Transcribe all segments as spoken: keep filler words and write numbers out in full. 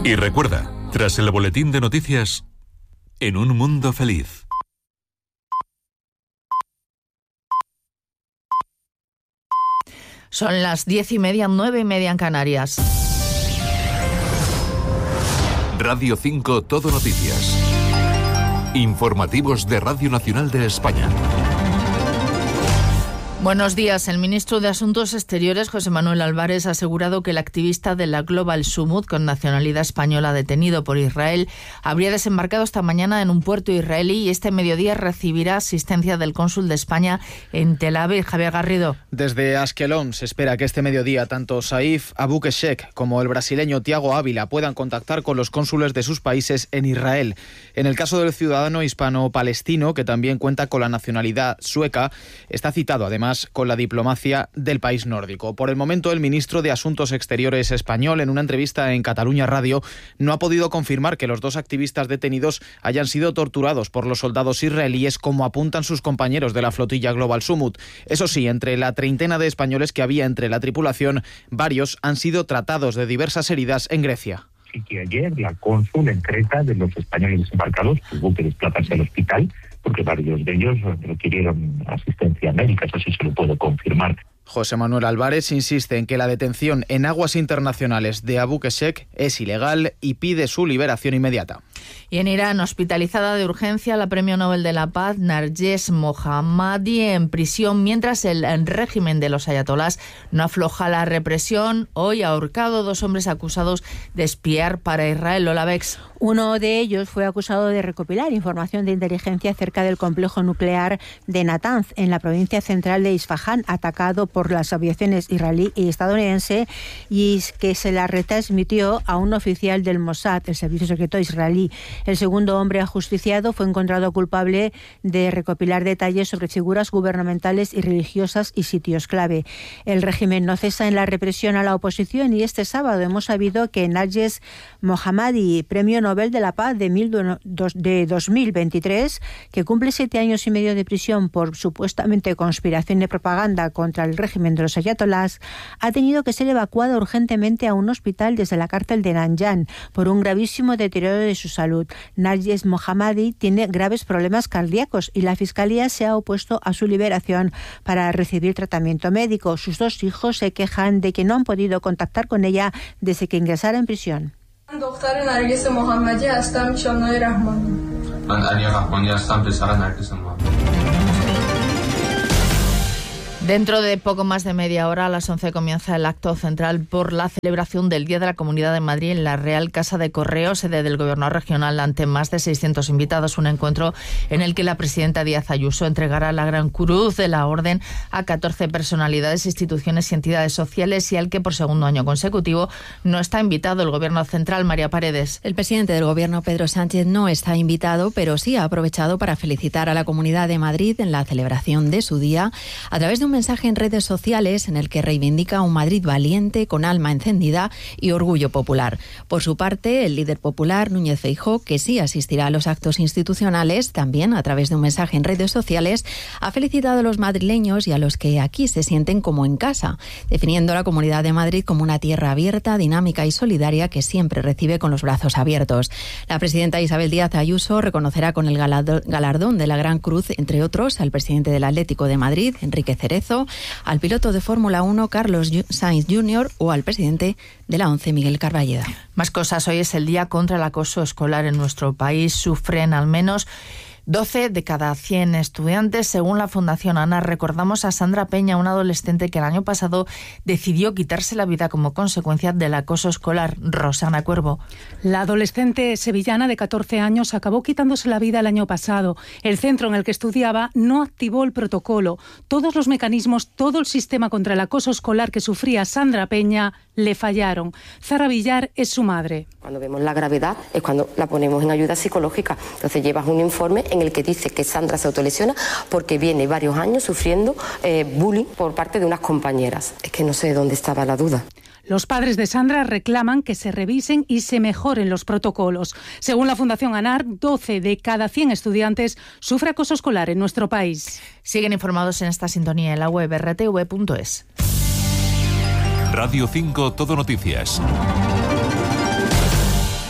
Y recuerda, tras el boletín de noticias, En un mundo feliz. Son las diez y media, nueve y media en Canarias. Radio cinco Todo Noticias. Informativos de Radio Nacional de España. Buenos días. El ministro de Asuntos Exteriores, José Manuel Álvarez, ha asegurado que el activista de la Global Summit, con nacionalidad española detenido por Israel, habría desembarcado esta mañana en un puerto israelí y este mediodía recibirá asistencia del cónsul de España en Tel Aviv. Javier Garrido. Desde Askelón se espera que este mediodía tanto Saif Abukeshek como el brasileño Tiago Ávila puedan contactar con los cónsules de sus países en Israel. En el caso del ciudadano hispano-palestino, que también cuenta con la nacionalidad sueca, está citado además con la diplomacia del país nórdico. Por el momento, el ministro de Asuntos Exteriores español, en una entrevista en Cataluña Radio, no ha podido confirmar que los dos activistas detenidos hayan sido torturados por los soldados israelíes, como apuntan sus compañeros de la flotilla Global Summit. Eso sí, entre la treintena de españoles que había entre la tripulación, varios han sido tratados de diversas heridas en Grecia. Sí que ayer la cónsul en Creta de los españoles desembarcados tuvo que desplazarse al hospital porque varios de ellos requirieron asistencia médica, eso sí se lo puedo confirmar. José Manuel Álvarez insiste en que la detención en aguas internacionales de Abukeshek es ilegal y pide su liberación inmediata. Y en Irán, hospitalizada de urgencia la Premio Nobel de la Paz Narges Mohammadi en prisión, mientras el régimen de los ayatolás no afloja la represión. Hoy ha ahorcado dos hombres acusados de espiar para Israel. Lola Bex. Uno de ellos fue acusado de recopilar información de inteligencia acerca del complejo nuclear de Natanz, en la provincia central de Isfahán, atacado por las aviaciones israelí y estadounidense, y que se la retransmitió a un oficial del Mossad, el servicio secreto israelí. El segundo hombre ajusticiado fue encontrado culpable de recopilar detalles sobre figuras gubernamentales y religiosas y sitios clave. El régimen no cesa en la represión a la oposición y este sábado hemos sabido que Narges Mohammadi, Premio Nobel de la Paz de, mil, de dos mil veintitrés, que cumple siete años y medio de prisión por supuestamente conspiración de propaganda contra el régimen de los ayatolás, ha tenido que ser evacuado urgentemente a un hospital desde la cárcel de Nanján por un gravísimo deterioro de su salud. Narges Mohammadi tiene graves problemas cardíacos y la Fiscalía se ha opuesto a su liberación para recibir tratamiento médico. Sus dos hijos se quejan de que no han podido contactar con ella desde que ingresara en prisión. دختر نرگس محمدی هستم شانای رحمانی. من علی رحمانی هستم پسر نرگس محمدی. Dentro de poco más de media hora, a las once, comienza el acto central por la celebración del Día de la Comunidad de Madrid en la Real Casa de Correos, sede del Gobierno regional, ante más de seiscientos invitados. Un encuentro en el que la presidenta Díaz Ayuso entregará la Gran Cruz de la Orden a catorce personalidades, instituciones y entidades sociales, y al que por segundo año consecutivo no está invitado el Gobierno central. María Paredes. El presidente del Gobierno, Pedro Sánchez, no está invitado, pero sí ha aprovechado para felicitar a la Comunidad de Madrid en la celebración de su día a través de un mensaje en redes sociales en el que reivindica un Madrid valiente, con alma encendida y orgullo popular. Por su parte, el líder popular, Núñez Feijóo, que sí asistirá a los actos institucionales, también a través de un mensaje en redes sociales, ha felicitado a los madrileños y a los que aquí se sienten como en casa, definiendo a la Comunidad de Madrid como una tierra abierta, dinámica y solidaria que siempre recibe con los brazos abiertos. La presidenta Isabel Díaz Ayuso reconocerá con el galardón de la Gran Cruz, entre otros, al presidente del Atlético de Madrid, Enrique Cerezo, al piloto de Fórmula uno, Carlos Sainz junior, o al presidente de la ONCE, Miguel Carballeda. Más cosas. Hoy es el Día contra el Acoso Escolar en nuestro país. Sufren al menos doce de cada cien estudiantes, según la Fundación ANAR. Recordamos a Sandra Peña, una adolescente que el año pasado decidió quitarse la vida como consecuencia del acoso escolar. Rosana Cuervo. La adolescente sevillana de catorce años acabó quitándose la vida el año pasado. El centro en el que estudiaba no activó el protocolo. Todos los mecanismos, todo el sistema contra el acoso escolar que sufría Sandra Peña le fallaron. Zara Villar es su madre. Cuando vemos la gravedad es cuando la ponemos en ayuda psicológica. Entonces llevas un informe en el que dice que Sandra se autolesiona porque viene varios años sufriendo eh, bullying por parte de unas compañeras. Es que no sé dónde estaba la duda. Los padres de Sandra reclaman que se revisen y se mejoren los protocolos. Según la Fundación ANAR, doce de cada cien estudiantes sufre acoso escolar en nuestro país. Siguen informados en esta sintonía en la web erre te ve punto es. Radio cinco Todo Noticias.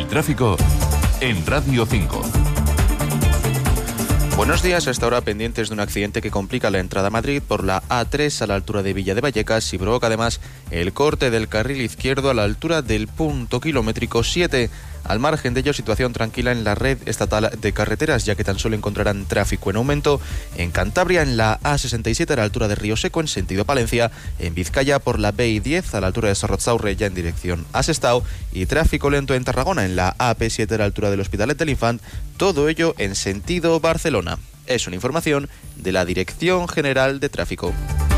El tráfico en Radio cinco. Buenos días, hasta ahora pendientes de un accidente que complica la entrada a Madrid por la A tres a la altura de Villa de Vallecas y provoca además el corte del carril izquierdo a la altura del punto kilométrico siete. Al margen de ello, situación tranquila en la red estatal de carreteras, ya que tan solo encontrarán tráfico en aumento en Cantabria en la A sesenta y siete a la altura de Río Seco en sentido Palencia, en Vizcaya por la B I diez a la altura de Sorrozaurre ya en dirección a Sestao y tráfico lento en Tarragona en la A P siete a la altura del Hospitalet del Infant, todo ello en sentido Barcelona. Es una información de la Dirección General de Tráfico.